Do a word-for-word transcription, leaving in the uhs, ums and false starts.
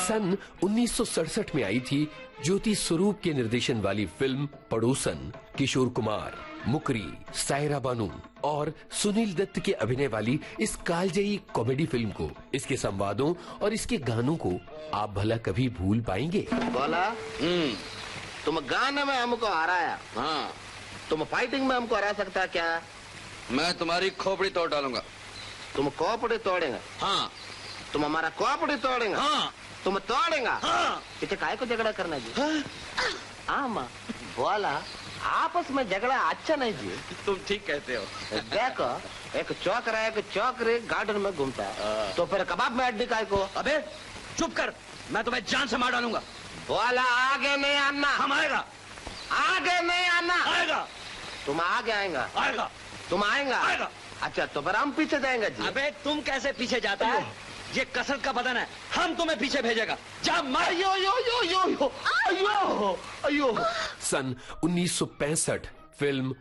सन उन्नीस सौ सड़सठ में आई थी ज्योति स्वरूप के निर्देशन वाली फिल्म पड़ोसन। किशोर कुमार, मुकरी, सायरा बानू और सुनील दत्त के अभिनय वाली इस कालजयी कॉमेडी फिल्म को, इसके संवादों और इसके गानों को आप भला कभी भूल पाएंगे? बोला हम्म तुम गाने में हमको हराया, हाँ तुम फाइटिंग में हमको हरा सकता क्या? मैं तुम्हारी खोपड़ी तोड़ डालूंगा। तुम खोपड़ी तोड़ेंगे? हाँ। तुम हमारा खोपड़ी तोड़ेंगे? हाँ। तुम तोड़ेंगे? हाँ। इसे काय को झगड़ा करना जी? हाँ। आमा बोला आपस में झगड़ा अच्छा नहीं जी। तुम ठीक कहते हो। देखो एक चौकरा एक चौकरी गार्डन में घूमता है, तो फिर कबाब में अड्डी काय को? अबे चुप कर, मैं तुम्हें जान से मार डालूंगा। बोला आगे नहीं आना। हम आएगा। आगे नहीं आना। आएगा। तुम आगे आएगा? आएगा। तुम आएगा? आएगा। अच्छा तो फिर हम पीछे जाएंगे जी। अबे तुम कैसे पीछे जाता है? ये कसरत का बदन है, हम तुम्हें पीछे भेजेगा। जा मार। अयो यो यो यो यो अयो अयो। सन उन्नीस सौ पैंसठ फिल्म